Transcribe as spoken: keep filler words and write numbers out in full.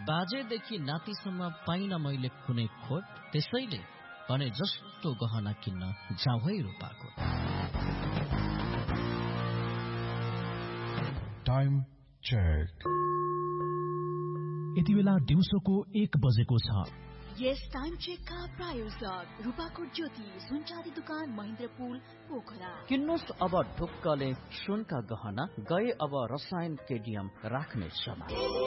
बाजेदेखि नातिसम्म पाइन मैले कुनै खोट, त्यसैले भने जस्तो गहना किन्न जाउँ है रूपाको। Time check. यति बेला दिउँसोको एक बजेको छ। यस टाइम चेकका प्रायोजक रूपाकोट ज्योति सुनचाँदी दुकान महेन्द्रपुल पोखरा। किन्नुहोस् अब ढुक्कले सुनका गहना, गए अब रसायन केडियम राख्ने समय।